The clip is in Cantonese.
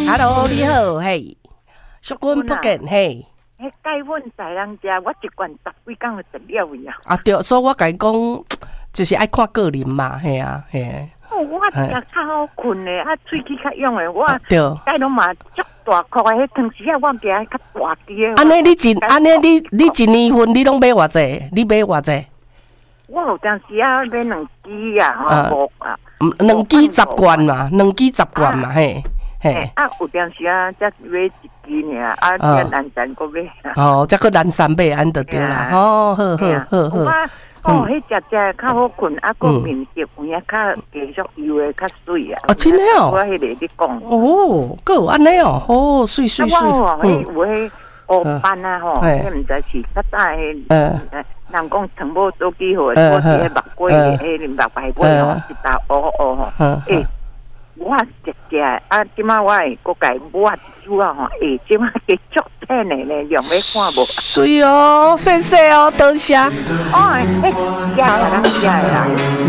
Hello， 你好，嘿，淑君不见，嘿。 迄钙粉在人家，我一罐10几工就食了去啊。 啊对，所以我甲你讲，就是爱看个人嘛，嘿啊，嘿。 哦，我食较好困的，啊，喙齿较痒的，我对。 钙拢嘛足大颗的，迄汤匙啊，我惊较大支的。 安尼你一年份你拢买偌济？你买偌济？ 我有当时啊买2支啊，无啊。 2支10罐嘛，2支10罐嘛，嘿。嘿， 啊，有当时啊，才买1支尔，啊，才南山搁买。 哦，才搁南山买，安就对啦。哦，好。 哦，迄只较好困，啊，个面色有影较继续油的较水啊。 哦，真的哦。 我迄个你讲。 哦，搁有安尼哦，哦，水。 啊，我吼，迄有迄乌斑啊吼，迄毋知是较早迄，人讲长毛做记号，我是迄目龟的，迄目白龟吼，一搭乌吼，我一只啊，即马我会搁家抹一组啊吼，即马加足片的咧，用要看无？ 水哦，谢谢哦，多谢。 哦，迄假的啦，假的啦。